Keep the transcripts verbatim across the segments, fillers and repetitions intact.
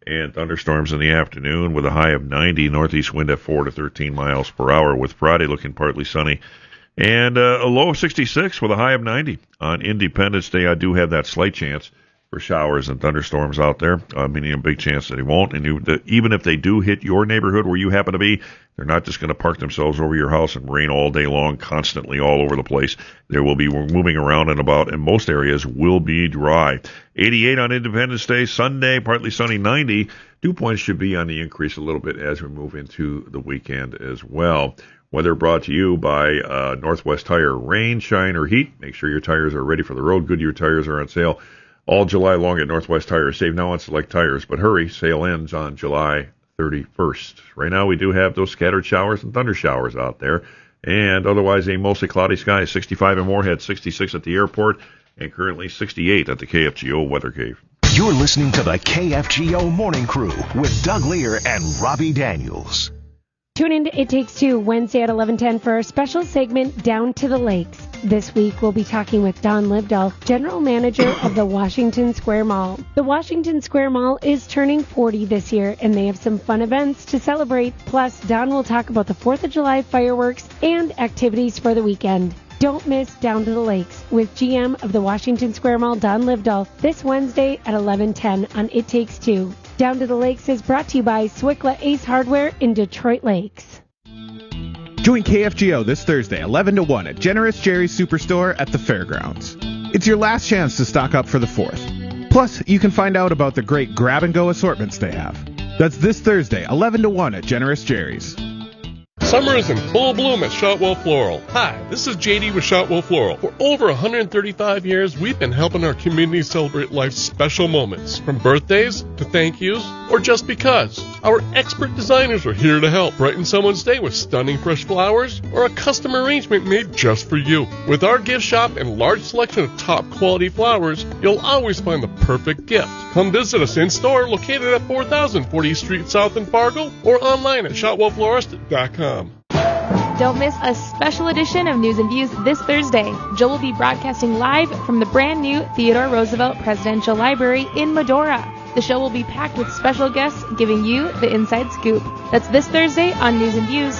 and thunderstorms in the afternoon with a high of ninety, northeast wind at four to thirteen miles per hour, with Friday looking partly sunny. And uh, a low of sixty-six with a high of ninety. On Independence Day, I do have that slight chance for showers and thunderstorms out there, uh, meaning a big chance that they won't. And you, the, even if they do hit your neighborhood where you happen to be, they're not just going to park themselves over your house and rain all day long, constantly all over the place. They will be moving around and about, and most areas will be dry. eighty-eight on Independence Day, Sunday, partly sunny, ninety. Dew points should be on the increase a little bit as we move into the weekend as well. Weather brought to you by uh, Northwest Tire. Rain, shine, or heat, make sure your tires are ready for the road. Goodyear tires are on sale all July long at Northwest Tire. Save now on select tires, but hurry, sale ends on July thirty-first. Right now we do have those scattered showers and thunder showers out there, and otherwise a mostly cloudy sky. sixty-five in Moorhead, sixty-six at the airport, and currently sixty-eight at the K F G O Weather Cave. You're listening to the K F G O Morning Crew with Doug Lear and Robbie Daniels. Tune in to It Takes Two Wednesday at eleven ten for our special segment, Down to the Lakes. This week, we'll be talking with Don Livdahl, General Manager of the Washington Square Mall. The Washington Square Mall is turning forty this year, and they have some fun events to celebrate. Plus, Don will talk about the fourth of July fireworks and activities for the weekend. Don't miss Down to the Lakes with G M of the Washington Square Mall, Don Livdahl, this Wednesday at eleven ten on It Takes Two. Down to the Lakes is brought to you by Swickla Ace Hardware in Detroit Lakes. Join K F G O this Thursday, eleven to one at Generous Jerry's Superstore at the Fairgrounds. It's your last chance to stock up for the fourth. Plus, you can find out about the great grab-and-go assortments they have. That's this Thursday, eleven to one at Generous Jerry's. Summer is in full bloom at Shotwell Floral. Hi, this is J D with Shotwell Floral. For over one hundred thirty-five years, we've been helping our community celebrate life's special moments, from birthdays to thank yous, or just because. Our expert designers are here to help brighten someone's day with stunning fresh flowers or a custom arrangement made just for you. With our gift shop and large selection of top quality flowers, you'll always find the perfect gift. Come visit us in store located at four thousand fortieth Street South in Fargo or online at shotwell florist dot com. Don't miss a special edition of News and Views this Thursday. Joe will be broadcasting live from the brand new Theodore Roosevelt Presidential Library in Medora. The show will be packed with special guests giving you the inside scoop. That's this Thursday on News and Views.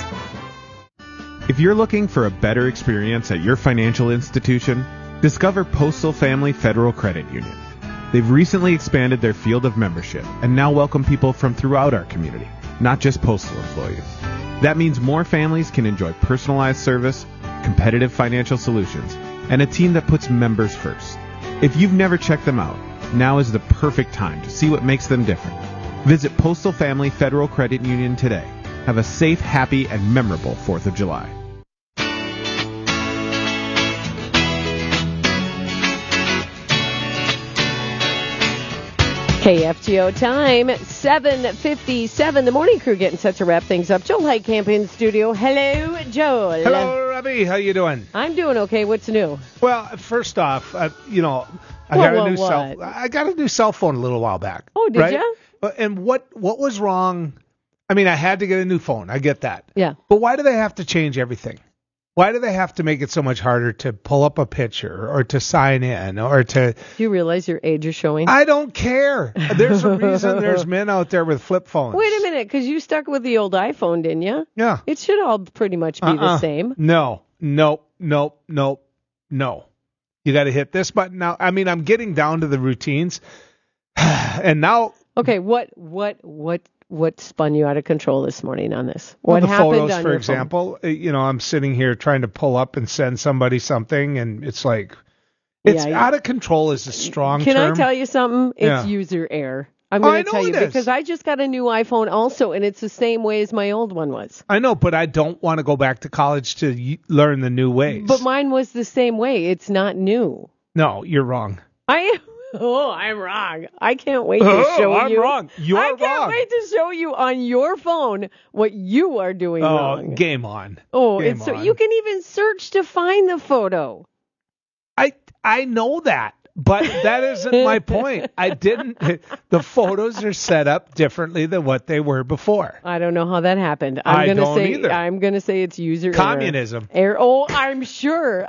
If you're looking for a better experience at your financial institution, discover Postal Family Federal Credit Union. They've recently expanded their field of membership and now welcome people from throughout our community, not just postal employees. That means more families can enjoy personalized service, competitive financial solutions, and a team that puts members first. If you've never checked them out, now is the perfect time to see what makes them different. Visit Postal Family Federal Credit Union today. Have a safe, happy, and memorable fourth of July. K F G O time, seven fifty-seven. The morning crew getting set to wrap things up. Joel Heitkamp in studio. Hello, Joel. Hello, Robbie. How you doing? I'm doing okay. What's new? Well, first off, uh, you know, I Whoa, got whoa, a new what? cell. I got a new cell phone a little while back. Oh, did right? you? Uh, And what what was wrong? I mean, I had to get a new phone. I get that. Yeah. But why do they have to change everything? Why do they have to make it so much harder to pull up a picture or to sign in or to... Do you realize your age is showing? I don't care. There's a reason there's men out there with flip phones. Wait a minute, because you stuck with the old iPhone, didn't you? Yeah. It should all pretty much be Uh-uh. the same. No, nope, nope, nope, no. You got to hit this button now. I mean, I'm getting down to the routines. And now... Okay, what what what what spun you out of control this morning on this? Well, What the happened photos, on for your example, uh, you know, I'm sitting here trying to pull up and send somebody something, and it's like, it's Yeah, out of control is a phone? strong Can term. I tell you something? It's Yeah. user error. I'm Oh, going I to know tell you it is. because I just got a new iPhone also, and it's the same way as my old one was. I know, but I don't want to go back to college to y- learn the new ways. But mine was the same way. It's not new. No, you're wrong. I oh, I'm wrong. I can't wait to Oh, show I'm you. wrong. You're I can't wrong. wait to show you on your phone what you are doing Oh, wrong. game on. Oh, Game it's so on. you can even search to find the photo. I I know that, but that isn't my point. I didn't. The photos are set up differently than what they were before. I don't know how that happened. I'm I gonna don't say either. I'm gonna say it's user Communism. error. Error. Oh, I'm sure.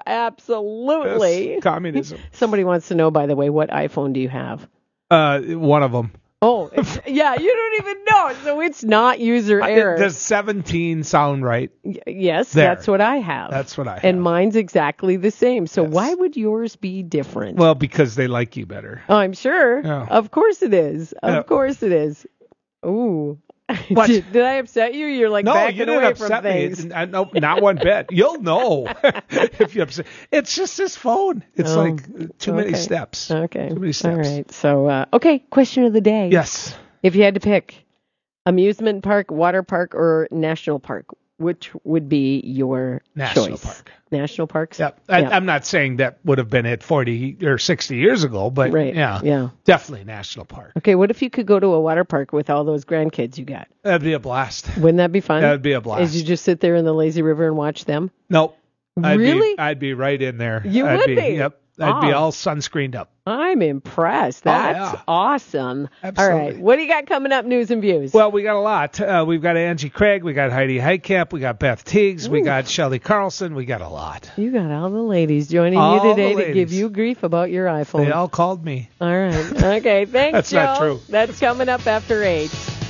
Absolutely. Yes, communism. Somebody wants to know, by the way, what iPhone do you have? Uh, one of them. Oh, it's, yeah, you don't even know. So it's not user error. Does seventeen sound right? Y- yes, There. that's what I have. That's what I have. And mine's exactly the same. So Yes. why would yours be different? Well, because they like you better. Oh, I'm sure. Yeah. Of course it is. Of Yeah. course it is. Ooh. What? did, did I upset you? You're like No, backing you didn't away upset from me. things. It's- I- no, not one bit. You'll know if you upset. It's just this phone. It's Oh, like too many okay. steps. Okay. Too many steps. All right. So, uh, okay, question of the day. Yes. If you had to pick amusement park, water park, or national park, which would be your National choice? park. National parks? Yep. I, Yeah. I'm not saying that would have been it forty or sixty years ago, but Right. yeah, Yeah. definitely national park. Okay, what if you could go to a water park with all those grandkids you got? That'd be a blast. Wouldn't that be fun? That'd be a blast. As you just sit there in the lazy river and watch them? Nope. I'd Really? Be, I'd be right in there. You I'd would be. be? Yep. I'd be Oh. all sunscreened up. I'm impressed. Oh, That's yeah. awesome. All Absolutely. right, what do you got coming up, news and views? Well, we got a lot. Uh, we've got Angie Craig. We got Heidi Heitkamp. We got Beth Teagues. We Ooh. got Shelley Carlson. We got a lot. You got all the ladies joining All you today the to give ladies. you grief about your iPhone. They all called me. All right. Okay, thanks, That's not Joe. true. That's coming up after eight.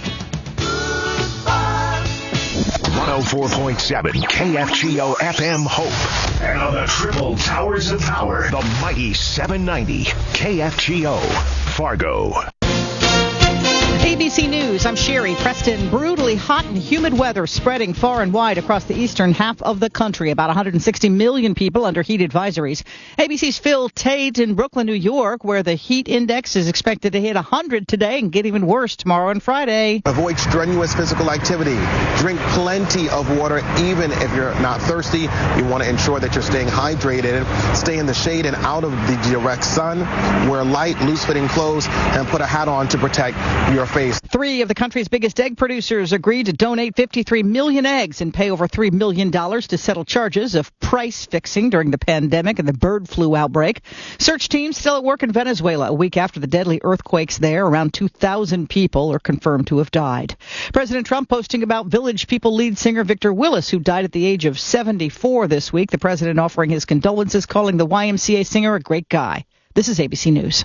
one oh four point seven K F G O F M Hope. And on the triple towers of power, the mighty seven ninety K F G O Fargo. A B C News, I'm Sherry Preston. Brutally hot and humid weather spreading far and wide across the eastern half of the country. About one hundred sixty million people under heat advisories. A B C's Phil Tate in Brooklyn, New York, where the heat index is expected to hit one hundred today and get even worse tomorrow and Friday. Avoid strenuous physical activity. Drink plenty of water, even if you're not thirsty. You want to ensure that you're staying hydrated. Stay in the shade and out of the direct sun. Wear light, loose-fitting clothes, and put a hat on to protect your face. Three of the country's biggest egg producers agreed to donate fifty-three million eggs and pay over three million dollars to settle charges of price fixing during the pandemic and the bird flu outbreak. Search teams still at work in Venezuela a week after the deadly earthquakes there. Around two thousand people are confirmed to have died. President Trump posting about Village People lead singer Victor Willis, who died at the age of seventy-four this week. The president offering his condolences, calling the Y M C A singer a great guy. This is A B C News.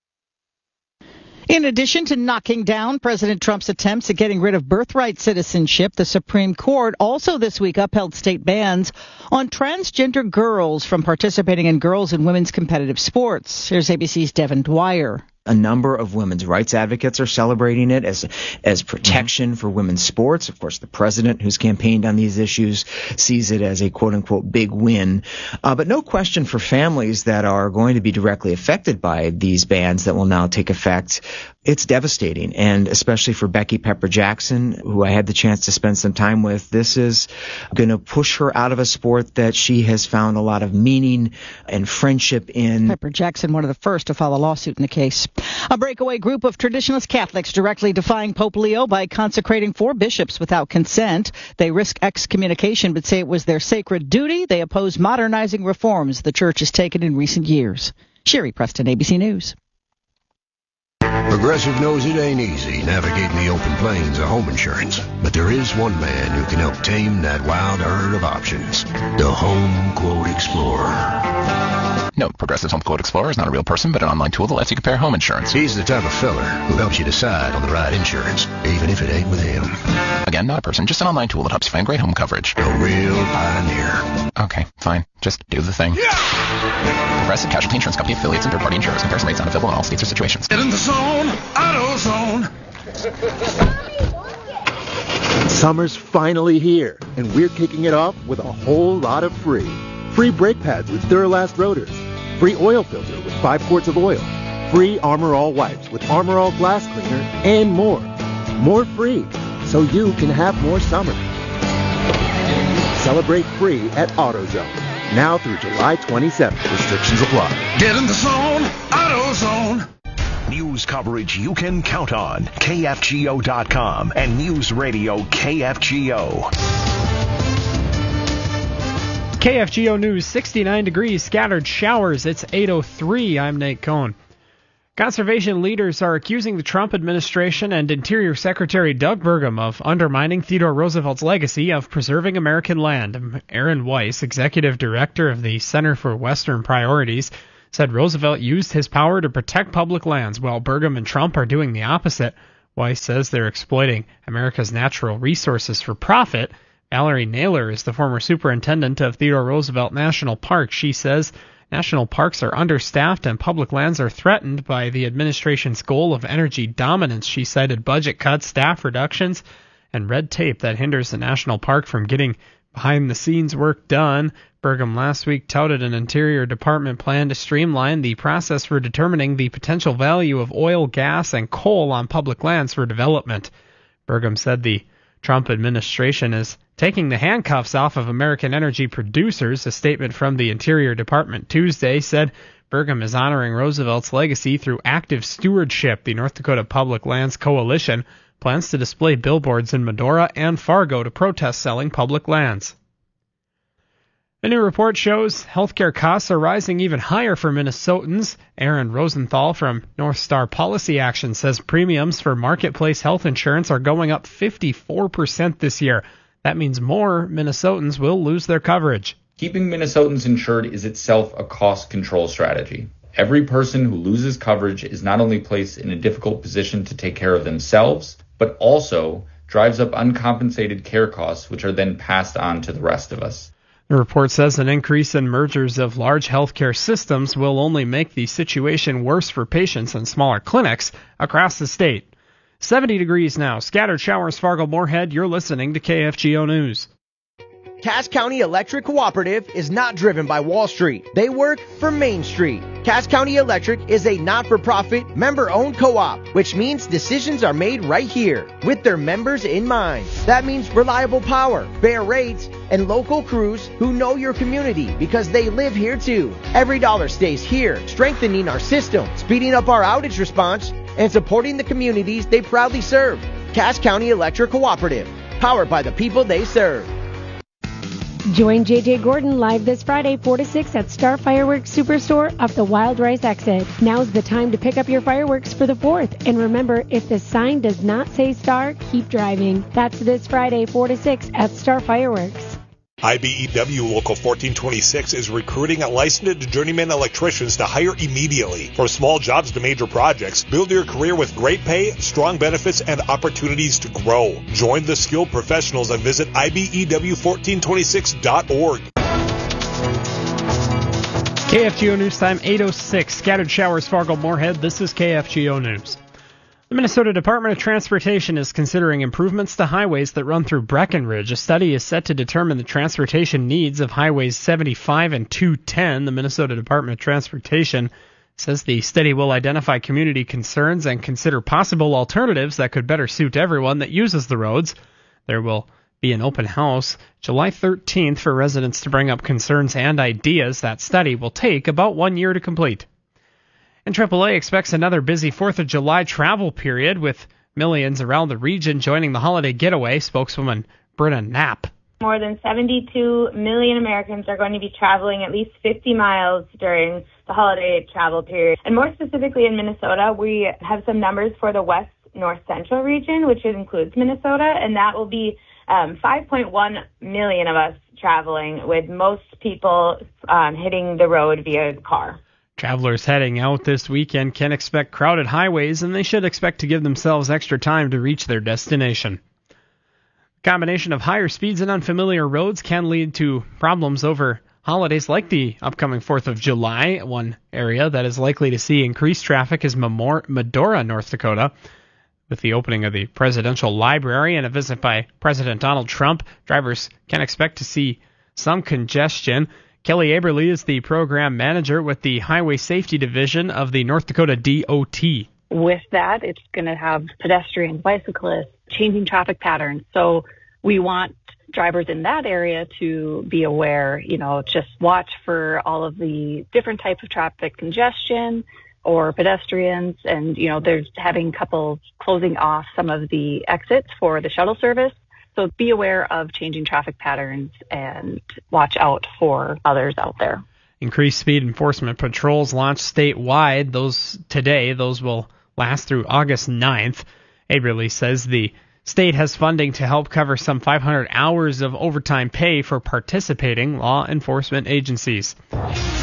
In addition to knocking down President Trump's attempts at getting rid of birthright citizenship, the Supreme Court also this week upheld state bans on transgender girls from participating in girls' and women's competitive sports. Here's A B C's Devin Dwyer. A number of women's rights advocates are celebrating it as as protection for women's sports. Of course, the president, who's campaigned on these issues, sees it as a quote-unquote big win. Uh, but no question for families that are going to be directly affected by these bans that will now take effect. It's devastating, and especially for Becky Pepper Jackson, who I had the chance to spend some time with, this is going to push her out of a sport that she has found a lot of meaning and friendship in. Pepper Jackson, one of the first to file a lawsuit in the case. A breakaway group of traditionalist Catholics directly defying Pope Leo by consecrating four bishops without consent. They risk excommunication but say it was their sacred duty. They oppose modernizing reforms the church has taken in recent years. Sherry Preston, A B C News. Progressive knows it ain't easy navigating the open plains of home insurance, but there is one man who can help tame that wild herd of options. The Home Quote Explorer. Note, Progressive's Home Quote Explorer is not a real person, but an online tool that lets you compare home insurance. He's the type of fella who helps you decide on the right insurance, even if it ain't with him. Again, not a person, just an online tool that helps you find great home coverage. A real pioneer. Okay, fine. Just do the thing. Yeah! Progressive Casualty Insurance Company affiliates and third-party insurers. Comparison rates not available in all states or situations. Get in the zone, auto zone. Summer's finally here, and we're kicking it off with a whole lot of free. Free brake pads with Duralast rotors. Free oil filter with five quarts of oil. Free Armor All wipes with Armor All glass cleaner, and more. More free, so you can have more summer. Celebrate free at AutoZone. Now through July twenty-seventh. Restrictions apply. Get in the zone, AutoZone. News coverage you can count on. K F G O dot com and News Radio K F G O. K F G O News, sixty-nine degrees, scattered showers. It's eight oh three. I'm Nate Cohn. Conservation leaders are accusing the Trump administration and Interior Secretary Doug Burgum of undermining Theodore Roosevelt's legacy of preserving American land. Aaron Weiss, executive director of the Center for Western Priorities, said Roosevelt used his power to protect public lands, while Burgum and Trump are doing the opposite. Weiss says they're exploiting America's natural resources for profit. Valerie Naylor is the former superintendent of Theodore Roosevelt National Park. She says national parks are understaffed and public lands are threatened by the administration's goal of energy dominance. She cited budget cuts, staff reductions, and red tape that hinders the national park from getting behind-the-scenes work done. Burgum last week touted an Interior Department plan to streamline the process for determining the potential value of oil, gas, and coal on public lands for development. Burgum said the Trump administration is taking the handcuffs off of American energy producers. A statement from the Interior Department Tuesday said Burgum is honoring Roosevelt's legacy through active stewardship. The North Dakota Public Lands Coalition plans to display billboards in Medora and Fargo to protest selling public lands. A new report shows healthcare costs are rising even higher for Minnesotans. Aaron Rosenthal from North Star Policy Action says premiums for marketplace health insurance are going up fifty-four percent this year. That means more Minnesotans will lose their coverage. Keeping Minnesotans insured is itself a cost control strategy. Every person who loses coverage is not only placed in a difficult position to take care of themselves, but also drives up uncompensated care costs, which are then passed on to the rest of us. The report says an increase in mergers of large healthcare systems will only make the situation worse for patients in smaller clinics across the state. seventy degrees now. Scattered showers, Fargo-Moorhead. You're listening to K F G O News. Cass County Electric Cooperative is not driven by Wall Street. They work for Main Street. Cass County Electric is a not-for-profit, member-owned co-op, which means decisions are made right here with their members in mind. That means reliable power, fair rates, and local crews who know your community because they live here too. Every dollar stays here, strengthening our system, speeding up our outage response, and supporting the communities they proudly serve. Cass County Electric Cooperative, powered by the people they serve. Join J J Gordon live this Friday, four to six at Star Fireworks Superstore off the Wild Rice exit. Now's the time to pick up your fireworks for the fourth. And remember, if the sign does not say Star, keep driving. That's this Friday, four to six at Star Fireworks. I B E W Local fourteen twenty-six is recruiting licensed journeyman electricians to hire immediately. From small jobs to major projects, build your career with great pay, strong benefits, and opportunities to grow. Join the skilled professionals and visit I B E W fourteen twenty-six dot org. K F G O News time, eight oh six. Scattered showers, Fargo-Moorhead. This is K F G O News. The Minnesota Department of Transportation is considering improvements to highways that run through Breckenridge. A study is set to determine the transportation needs of highways seventy-five and two ten. The Minnesota Department of Transportation says the study will identify community concerns and consider possible alternatives that could better suit everyone that uses the roads. There will be an open house July thirteenth for residents to bring up concerns and ideas. That study will take about one year to complete. And triple A expects another busy fourth of July travel period with millions around the region joining the holiday getaway. Spokeswoman Brenna Knapp. More than seventy-two million Americans are going to be traveling at least fifty miles during the holiday travel period. And more specifically in Minnesota, we have some numbers for the West North Central region, which includes Minnesota, and that will be um, five point one million of us traveling, with most people um, hitting the road via car. Travelers heading out this weekend can expect crowded highways, and they should expect to give themselves extra time to reach their destination. A combination of higher speeds and unfamiliar roads can lead to problems over holidays like the upcoming fourth of July. One area that is likely to see increased traffic is Medora, North Dakota. With the opening of the Presidential Library and a visit by President Donald Trump, drivers can expect to see some congestion. Kelly Aberly is the program manager with the Highway Safety Division of the North Dakota D O T. With that, it's going to have pedestrians, bicyclists, changing traffic patterns. So we want drivers in that area to be aware, you know, just watch for all of the different types of traffic congestion or pedestrians. And, you know, there's having couples closing off some of the exits for the shuttle service. So be aware of changing traffic patterns and watch out for others out there. Increased speed enforcement patrols launched statewide. Those today, those will last through August ninth. Aberly says the state has funding to help cover some five hundred hours of overtime pay for participating law enforcement agencies.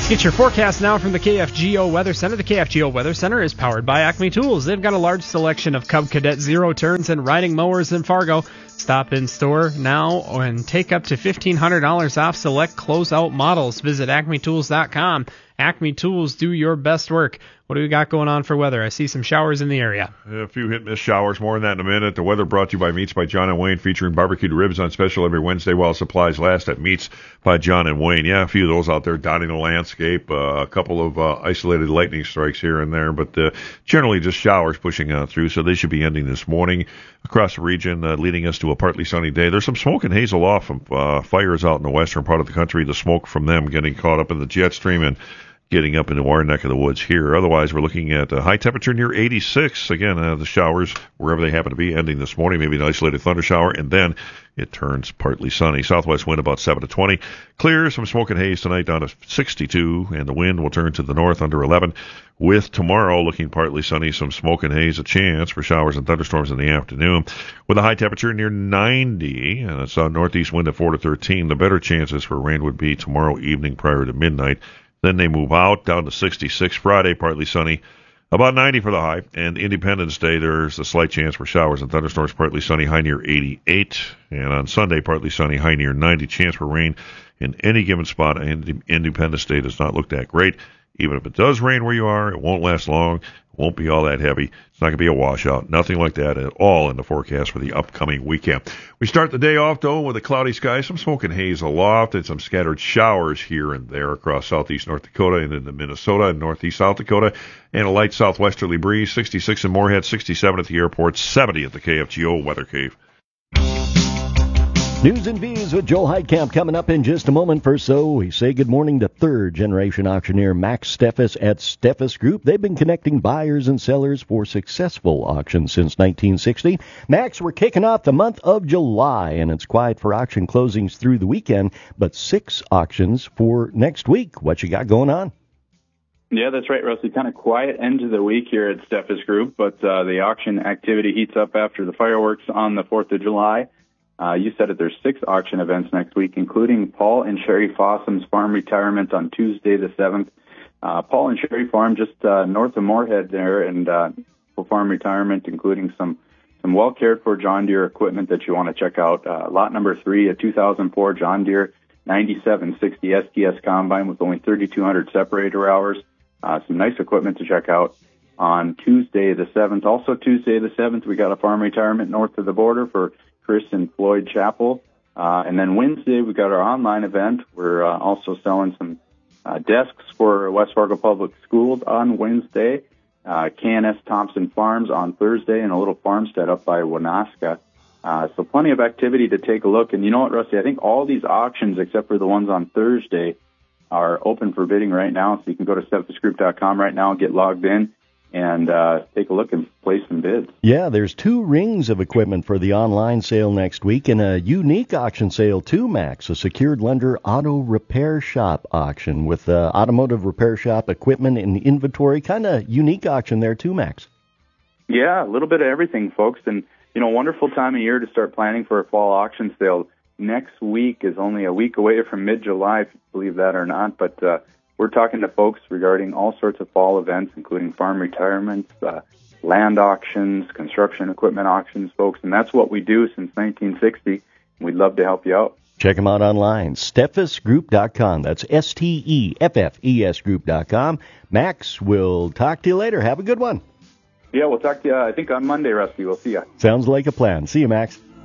Get your forecast now from the K F G O Weather Center. The K F G O Weather Center is powered by Acme Tools. They've got a large selection of Cub Cadet zero turns and riding mowers in Fargo. Stop in store now and take up to fifteen hundred dollars off select closeout models. Visit acme tools dot com. Acme Tools, do your best work. What do we got going on for weather? I see some showers in the area. A few hit-miss showers, more on that in a minute. The weather brought to you by Meats by John and Wayne, featuring barbecued ribs on special every Wednesday while supplies last at Meats by John and Wayne. Yeah, a few of those out there dotting the landscape. Uh, a couple of uh, isolated lightning strikes here and there, but uh, generally just showers pushing on through, so they should be ending this morning across the region, uh, leading us to a partly sunny day. There's some smoke and hazel off from uh, fires out in the western part of the country. The smoke from them getting caught up in the jet stream and getting up into our neck of the woods here. Otherwise, we're looking at a high temperature near eighty-six. Again, uh, the showers, wherever they happen to be, ending this morning. Maybe an isolated thunder shower, and then it turns partly sunny. Southwest wind about seven to twenty. Clear, some smoke and haze tonight down to sixty-two, and the wind will turn to the north under eleven. With tomorrow looking partly sunny, some smoke and haze, a chance for showers and thunderstorms in the afternoon. With a high temperature near ninety, and it's a northeast wind at four to thirteen. The better chances for rain would be tomorrow evening prior to midnight. Then they move out down to sixty-six. Friday, partly sunny, about ninety for the high. And Independence Day, there's a slight chance for showers and thunderstorms, partly sunny, high near eighty-eight. And on Sunday, partly sunny, high near ninety. Chance for rain in any given spot. And Independence Day does not look that great. Even if it does rain where you are, it won't last long. It won't be all that heavy. It's not going to be a washout. Nothing like that at all in the forecast for the upcoming weekend. We start the day off, though, with a cloudy sky, some smoke and haze aloft, and some scattered showers here and there across southeast North Dakota and into Minnesota and northeast South Dakota, and a light southwesterly breeze, sixty-six in Moorhead, sixty-seven at the airport, seventy at the K F G O Weather Cave. News and Views with Joel Heidkamp coming up in just a moment. First, so we say good morning to third-generation auctioneer Max Steffes at Steffes Group. They've been connecting buyers and sellers for successful auctions since nineteen sixty. Max, we're kicking off the month of July, and it's quiet for auction closings through the weekend, but six auctions for next week. What you got going on? Yeah, that's right, Rusty. Kind of quiet end of the week here at Steffes Group, but uh, the auction activity heats up after the fireworks on the fourth of July. Uh, you said it, there's six auction events next week, including Paul and Sherry Fossum's farm retirement on Tuesday the seventh. Uh, Paul and Sherry Farm just uh, north of Moorhead there, and uh, for farm retirement, including some, some well-cared-for John Deere equipment that you want to check out. Uh, lot number three, a two thousand four John Deere ninety-seven sixty S T S combine with only thirty-two hundred separator hours. Uh, some nice equipment to check out on Tuesday the seventh. Also Tuesday the seventh, we got a farm retirement north of the border for Chris and Floyd Chappell. Uh, and then Wednesday, we got our online event. We're uh, also selling some uh, desks for West Fargo Public Schools on Wednesday, uh, K and S Thompson Farms on Thursday, and a little farmstead up by Wanaska. Uh, so plenty of activity to take a look. And you know what, Rusty? I think all these auctions, except for the ones on Thursday, are open for bidding right now. So you can go to steffes group dot com right now and get logged in and uh, take a look and place some bids. Yeah, there's two rings of equipment for the online sale next week and a unique auction sale too, Max, a secured lender auto repair shop auction with uh, automotive repair shop equipment and inventory. Kind of unique auction there too, Max. Yeah, a little bit of everything, folks. And, you know, wonderful time of year to start planning for a fall auction sale. Next week is only a week away from mid-July, if you believe that or not, but uh, we're talking to folks regarding all sorts of fall events, including farm retirements, uh, land auctions, construction equipment auctions, folks, and that's what we do since nineteen sixty. We'd love to help you out. Check them out online, steffes group dot com. That's S T E F F E S group dot com. Max, we'll talk to you later. Have a good one. Yeah, we'll talk to you, uh, I think, on Monday, Rusty. We'll see you. Sounds like a plan. See you, Max.